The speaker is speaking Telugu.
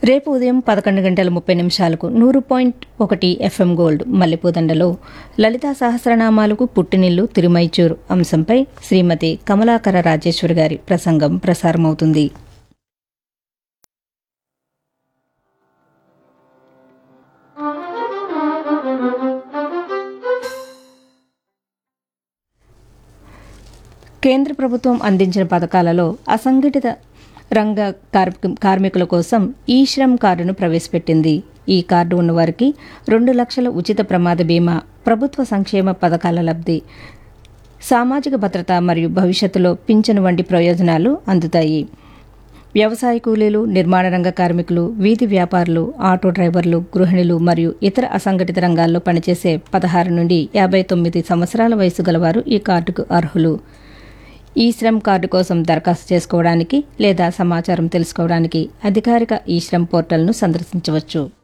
రేపు ఉదయం 11:30 100.1 FM గోల్డ్ మల్లెపూదండలో లలితా సహస్రనామాలకు పుట్టినిల్లు తిరుమైచూర్ అంశంపై శ్రీమతి కమలాకర రాజేశ్వరి గారి ప్రసంగం ప్రసారమవుతుంది. కేంద్ర ప్రభుత్వం అందించిన పథకాలలో అసంఘటిత రంగ కార్మికుల కోసం ఈ శ్రమ్ కార్డును ప్రవేశపెట్టింది. ఈ కార్డు ఉన్నవారికి 2 లక్షల ఉచిత ప్రమాద బీమా, ప్రభుత్వ సంక్షేమ పథకాల లబ్ధి, సామాజిక భద్రత మరియు భవిష్యత్తులో పింఛను వంటి ప్రయోజనాలు అందుతాయి. వ్యవసాయ కూలీలు, నిర్మాణ రంగ కార్మికులు, వీధి వ్యాపారులు, ఆటో డ్రైవర్లు, గృహిణులు మరియు ఇతర అసంఘటిత రంగాల్లో పనిచేసే 16 నుండి 59 సంవత్సరాల వయసు గలవారు ఈ కార్డుకు అర్హులు. ఈ శ్రమ్ కార్డు కోసం దరఖాస్తు చేసుకోవడానికి లేదా సమాచారం తెలుసుకోవడానికి అధికారిక ఈ శ్రమ్ పోర్టల్ను సందర్శించవచ్చు.